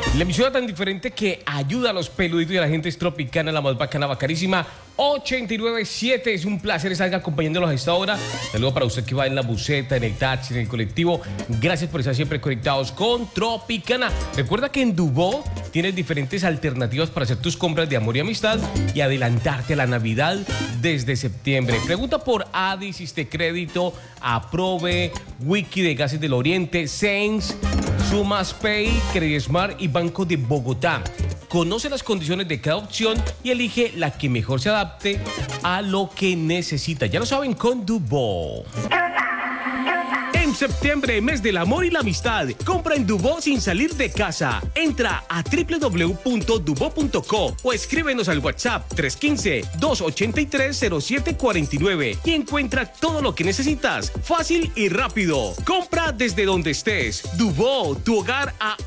La emisora tan diferente que ayuda a los peluditos y a la gente es Tropicana, la más bacana, bacanísima. 89.7, es un placer estar acompañándolos a esta hora. Saludos para usted que va en la buseta, en el taxi, en el colectivo. Gracias por estar siempre conectados con Tropicana. Recuerda que en Dubó tienes diferentes alternativas para hacer tus compras de amor y amistad y adelantarte a la Navidad desde septiembre. Pregunta por Adi, Siste Crédito, Aprove, Wiki de Gases del Oriente, Saints, Sumas Pay, Credismart y Banco de Bogotá. Conoce las condiciones de cada opción y elige la que mejor se adapte a lo que necesita. Ya lo saben con Dubó. En septiembre, mes del amor y la amistad, compra en Dubó sin salir de casa. Entra a www.dubó.co o escríbenos al WhatsApp 315-283-0749 y encuentra todo lo que necesitas, fácil y rápido. Compra desde donde estés. Dubó, tu hogar